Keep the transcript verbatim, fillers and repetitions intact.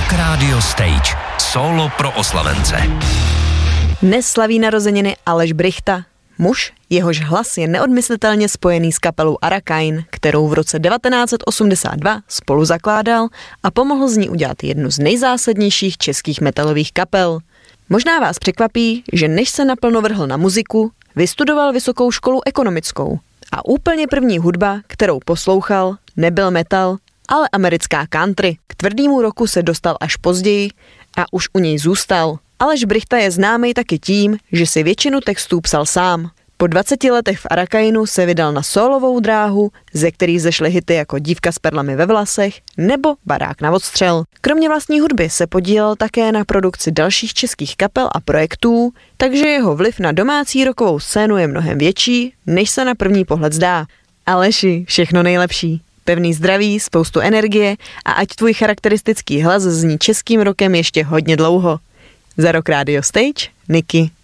Rock Radio Stage. Sólo pro oslavence. Dnes slaví narozeniny Aleš Brychta. Muž, jehož hlas je neodmyslitelně spojený s kapelou Arakain, kterou v roce devatenáct set osmdesát dva spolu zakládal a pomohl z ní udělat jednu z nejzásadnějších českých metalových kapel. Možná vás překvapí, že než se naplno vrhl na muziku, vystudoval vysokou školu ekonomickou. A úplně první hudba, kterou poslouchal, nebyl metal, ale americká country. K tvrdému roku se dostal až později a už u něj zůstal. Aleš Brychta je známý taky tím, že si většinu textů psal sám. Po dvaceti letech v Arakainu se vydal na sólovou dráhu, ze kterých zešly hity jako Dívka s perlami ve vlasech nebo Barák na odstřel. Kromě vlastní hudby se podílel také na produkci dalších českých kapel a projektů, takže jeho vliv na domácí rockovou scénu je mnohem větší, než se na první pohled zdá. Aleši, všechno nejlepší. Pevný zdraví, spoustu energie a ať tvůj charakteristický hlas zní českým rockem ještě hodně dlouho. Za Rock Radio Stage, Niky.